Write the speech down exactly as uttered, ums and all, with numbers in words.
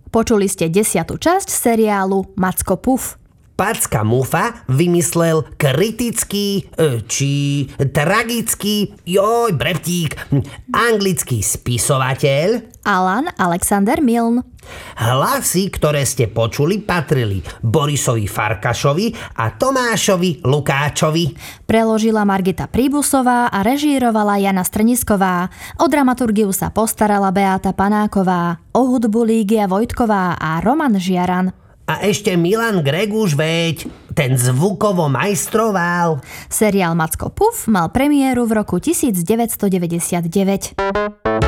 Počuli ste desiatu časť seriálu Macko Puf. Packa Mufa vymyslel kritický, či tragický, joj, breptík, anglický spisovateľ Alan Alexander Milne. Hlasy, ktoré ste počuli, patrili Borisovi Farkašovi a Tomášovi Lukáčovi. Preložila Margita Príbusová a režírovala Jana Strnisková. O dramaturgiu sa postarala Beáta Panáková, o hudbu Lígia Vojtková a Roman Žiaran. A ešte Milan Greguš, veď, ten zvukovo majstroval. Seriál Macko Puf mal premiéru v roku devätnásť deväťdesiatdeväť.